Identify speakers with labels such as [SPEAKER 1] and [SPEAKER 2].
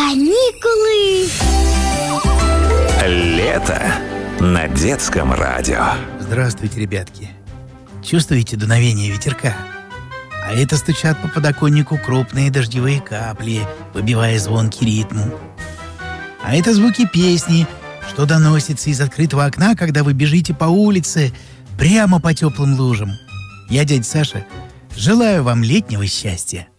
[SPEAKER 1] Каникулы.
[SPEAKER 2] Лето на детском радио.
[SPEAKER 3] Здравствуйте, ребятки. Чувствуете дуновение ветерка? А это стучат по подоконнику крупные дождевые капли, выбивая звонкий ритм. А это звуки песни, что доносится из открытого окна, когда вы бежите по улице, прямо по теплым лужам. Я, дядя Саша, желаю вам летнего счастья.